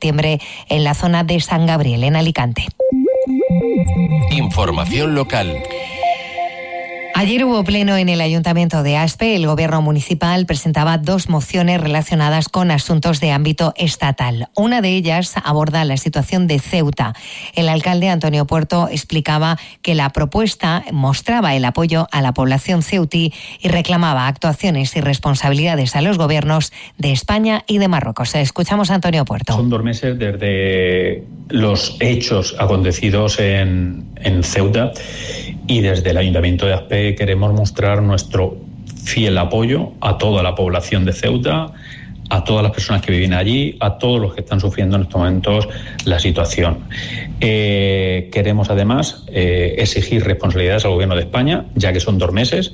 septiembre en la zona de San Gabriel, en Alicante. Información local. Ayer hubo pleno en el Ayuntamiento de Aspe. El Gobierno municipal presentaba 2 mociones relacionadas con asuntos de ámbito estatal. Una de ellas aborda la situación de Ceuta. El alcalde Antonio Puerto explicaba que la propuesta mostraba el apoyo a la población ceutí y reclamaba actuaciones y responsabilidades a los gobiernos de España y de Marruecos. Escuchamos a Antonio Puerto. Son 2 meses desde los hechos acontecidos en Ceuta y desde el Ayuntamiento de Aspe queremos mostrar nuestro fiel apoyo a toda la población de Ceuta, a todas las personas que viven allí, a todos los que están sufriendo en estos momentos la situación. Queremos además exigir responsabilidades al Gobierno de España, ya que son 2 meses,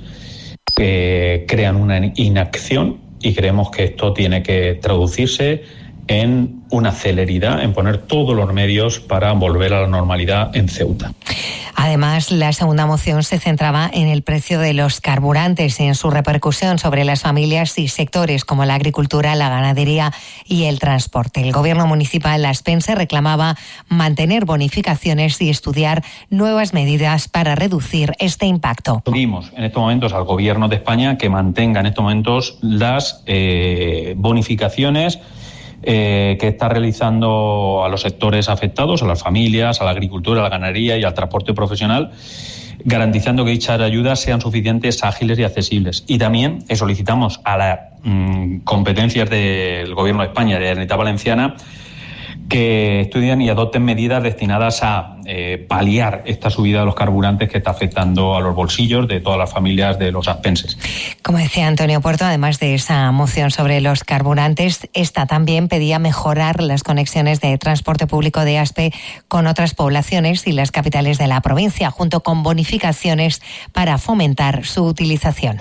crean una inacción y creemos que esto tiene que traducirse en una celeridad, en poner todos los medios para volver a la normalidad en Ceuta. Además, la segunda moción se centraba en el precio de los carburantes y en su repercusión sobre las familias y sectores como la agricultura, la ganadería y el transporte. El Gobierno municipal aspense reclamaba mantener bonificaciones y estudiar nuevas medidas para reducir este impacto. Pedimos en estos momentos al Gobierno de España que mantenga en estos momentos las bonificaciones que está realizando a los sectores afectados, a las familias, a la agricultura, a la ganadería y al transporte profesional, garantizando que dichas ayudas sean suficientes, ágiles y accesibles. Y también solicitamos a las competencias del Gobierno de España y de la Generalitat Valenciana que estudien y adopten medidas destinadas a paliar esta subida de los carburantes que está afectando a los bolsillos de todas las familias de los aspenses. Como decía Antonio Puerto, además de esa moción sobre los carburantes, esta también pedía mejorar las conexiones de transporte público de Aspe con otras poblaciones y las capitales de la provincia, junto con bonificaciones para fomentar su utilización.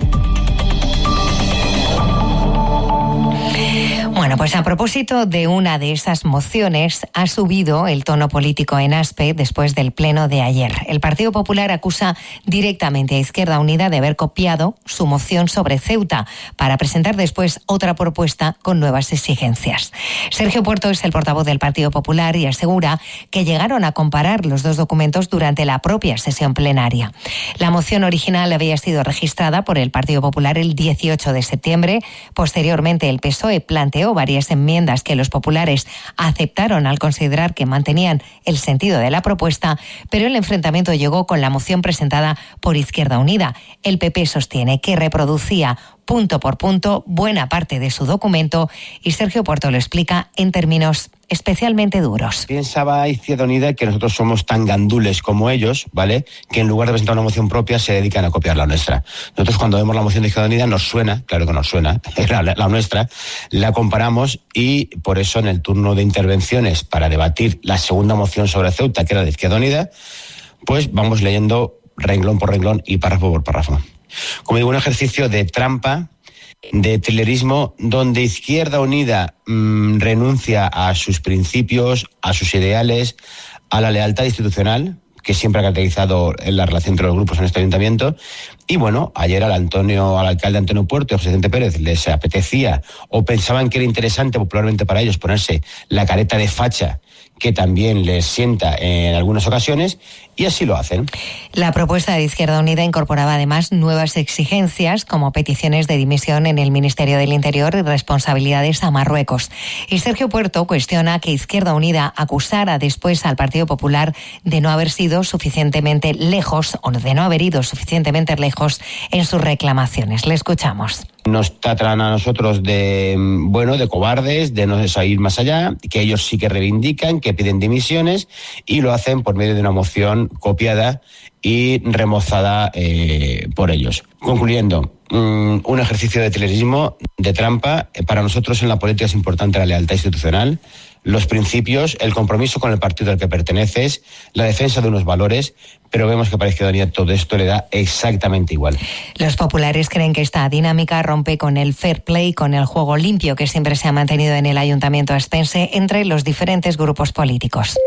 Bueno, pues a propósito de una de esas mociones, ha subido el tono político en Aspe después del pleno de ayer. El Partido Popular acusa directamente a Izquierda Unida de haber copiado su moción sobre Ceuta para presentar después otra propuesta con nuevas exigencias. Sergio Puerto es el portavoz del Partido Popular y asegura que llegaron a comparar los 2 documentos durante la propia sesión plenaria. La moción original había sido registrada por el Partido Popular el 18 de septiembre. Posteriormente, el PSOE planteó varias enmiendas que los populares aceptaron al considerar que mantenían el sentido de la propuesta, pero el enfrentamiento llegó con la moción presentada por Izquierda Unida. El PP sostiene que reproducía punto por punto buena parte de su documento y Sergio Puerto lo explica en términos especialmente duros. Pensaba Izquierda Unida que nosotros somos tan gandules como ellos, ¿vale?, que en lugar de presentar una moción propia se dedican a copiar la nuestra. Nosotros cuando vemos la moción de Izquierda Unida nos suena, claro que nos suena, la nuestra, la comparamos y por eso en el turno de intervenciones para debatir la segunda moción sobre Ceuta, que era de Izquierda Unida, pues vamos leyendo renglón por renglón y párrafo por párrafo. Como digo, un ejercicio de trampa, de trilerismo, donde Izquierda Unida renuncia a sus principios, a sus ideales, a la lealtad institucional, que siempre ha caracterizado en la relación entre los grupos en este ayuntamiento. Y bueno, ayer al alcalde Antonio Puerto y a José Vicente Pérez les apetecía o pensaban que era interesante popularmente para ellos ponerse la careta de facha que también les sienta en algunas ocasiones, y así lo hacen. La propuesta de Izquierda Unida incorporaba además nuevas exigencias como peticiones de dimisión en el Ministerio del Interior y responsabilidades a Marruecos. Y Sergio Puerto cuestiona que Izquierda Unida acusara después al Partido Popular de no haber sido suficientemente lejos o de no haber ido suficientemente lejos en sus reclamaciones. Le escuchamos. Nos tratan a nosotros de cobardes, de no ir más allá, que ellos sí que reivindican, que piden dimisiones y lo hacen por medio de una moción copiada y remozada por ellos. Concluyendo, un ejercicio de trilerismo, de trampa. Para nosotros en la política es importante la lealtad institucional, los principios, el compromiso con el partido al que perteneces, la defensa de unos valores, pero vemos que para Izquierda Unida todo esto le da exactamente igual. Los populares creen que esta dinámica rompe con el fair play, con el juego limpio que siempre se ha mantenido en el Ayuntamiento aspense entre los diferentes grupos políticos.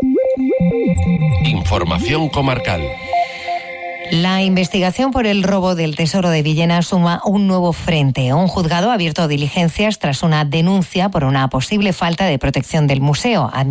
Información comarcal. La investigación por el robo del Tesoro de Villena suma un nuevo frente. Un juzgado ha abierto diligencias tras una denuncia por una posible falta de protección del museo.